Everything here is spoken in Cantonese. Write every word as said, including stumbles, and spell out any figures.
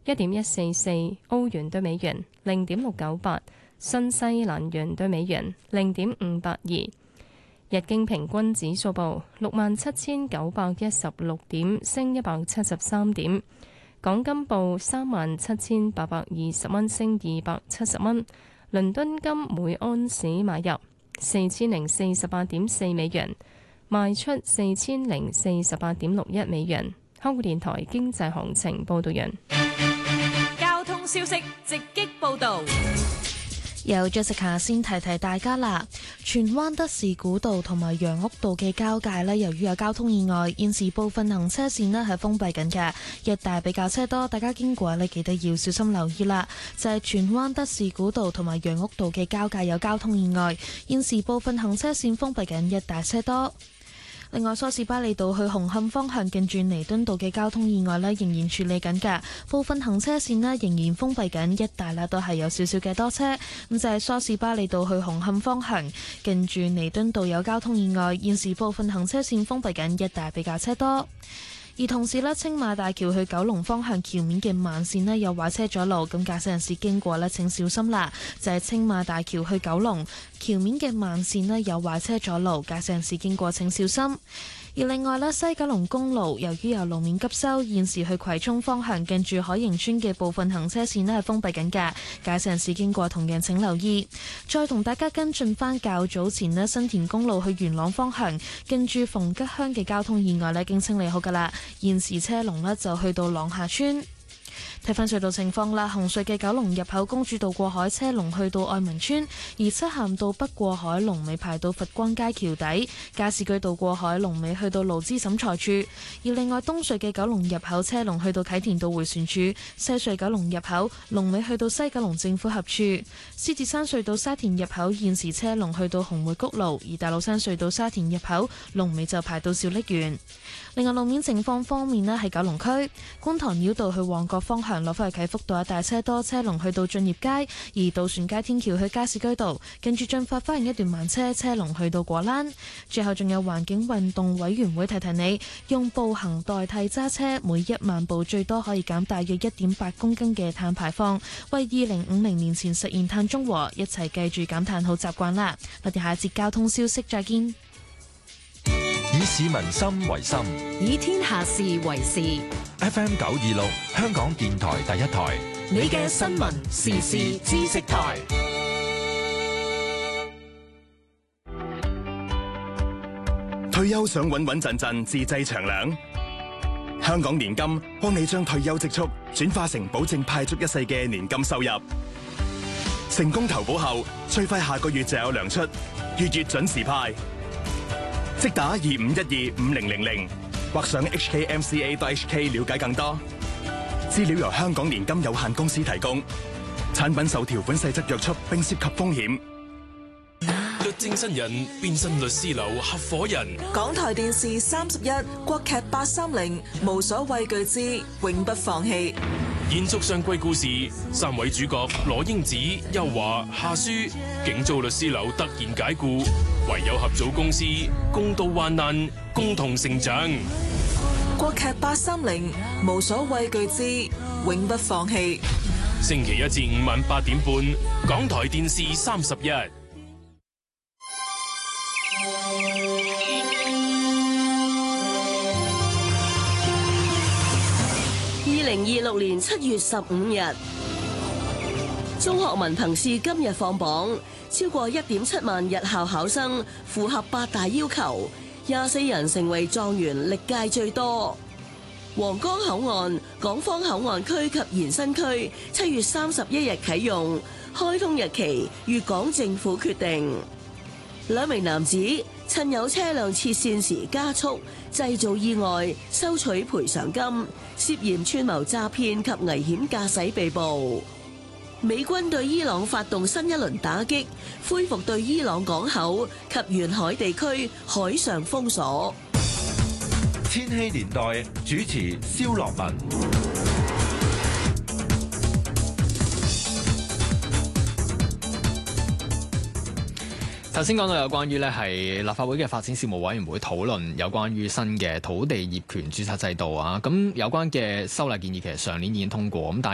一點一四四，歐元對美元零點六九八，新西蘭元對美元零點五八二。日經平均指數報六萬七千九百一十六點，升一百七十三點。港金報三萬七千八百二十蚊，升二百七十蚊。倫敦金每安士買入四千零四十八點四美元，賣出四千零四十八點六一美元。香港電台經濟行情報道完。 交通消息直擊報道。 由 Jessica 先提提大家啦，荃灣德士古道同埋楊屋道嘅交界呢，由於有交通意外，現時部分行車線呢係封閉緊嘅，一帶比較車多，大家經過呢記得要小心留意啦。就係荃灣德士古道同埋楊屋道嘅交界有交通意外，現時部分行車線封閉緊，一帶車多。另外，梳士巴利道去紅磡方向近住彌敦道嘅交通意外呢，仍然處理緊㗎，部分行車線呢仍然封閉緊，一帶呢都係有少少嘅多車。咁就係梳士巴利道去紅磡方向近住彌敦道有交通意外，現時部分行車線封閉緊，一帶比較車多。而同時呢，青馬大橋去九龍方向橋面嘅慢線呢有壞車阻路，咁駕駛人士經過呢請小心啦。就係青馬大橋去九龍橋面嘅慢線呢有壞車阻路，駕駛人士經過請小心。而另外呢，西九龍公路由於有路面急修，現時去葵涌方向近住海盈村嘅部分行車線呢係封閉緊嘅，駕駛人士經過同樣請留意。再同大家跟進翻較早前呢，新田公路去元朗方向近住逢吉鄉嘅交通意外呢已經清理好噶啦，現時車龍呢就去到朗下村。睇翻隧道情況啦，紅隧嘅九龍入口公主道過海車龍去到愛民村，而漆咸道北過海龍尾排到佛光街橋底，加士居道過海龍尾去到勞資審裁處。而另外東隧嘅九龍入口車龍去到啟田道迴旋處，西隧九龍入口龍尾去到西九龍政府合處。獅子山隧道沙田入口現時車龍去到紅梅谷路，而大老山隧道沙田入口龍尾就排到小瀝源。另外路面情況方面呢，喺九龍區觀塘繞道去旺角方向落返去啟福道一帶車多，車龍去到駿業街；而渡船街天橋去加士居道近住進發花園一段慢車，車龍去到果欄。最後仲有環境運動委員會提提你，用步行代替揸車，每一萬步最多可以減大約一點八公斤嘅碳排放，為二零五零年前實現碳中和，一齊記住減碳好習慣啦！我哋下一節交通消息再見。 以市民心為心， 以天下事為事。 F M 九二六，香港電台第一台， 你嘅新聞時事知識台。 退休想穩穩陣陣自製長糧，香港年金幫你將退休積蓄轉化成保證派足一世嘅年金收入。成功投保後，最快下個月就有糧出，月月準時派。即打二五一二五零零零或上 H K M C A dot H K 了解更多。資料由香港年金有限公司提供，產品受條款細則約束並涉及風險。 律政新人變身律師樓合夥人。 港台電視三十一，國劇八三零，無所畏懼之永不放棄。 延續上季故事，三位主角羅英子、邱華、夏書，竟遭律師樓突然解雇，唯有合組公司，共度患難，共同成長。 國劇八三零，無所畏懼之永不放棄。 星期一至五晚八點半，港台電視三十一。 二零二六年七月十五日，中學文憑試今日放榜，超過一點七萬日校考生符合八大要求，廿四人成為狀元，歷屆最多。皇崗口岸、港方口岸區及延伸區七月三十一日啟用，開通日期粵港政府決定。兩名男子趁有車輛切線時加速，製造意外，收取賠償金，涉嫌串謀詐騙及危險駕駛被捕。美軍對伊朗發動新一輪打擊，恢復對伊朗港口及沿海地區海上封鎖。 千禧年代主持蕭樂文。 頭先講到有關於咧係立法會嘅發展事務委員會討論有關於新嘅土地業權註冊制度啊，咁有關嘅修例建議其實上年已經通過，咁但係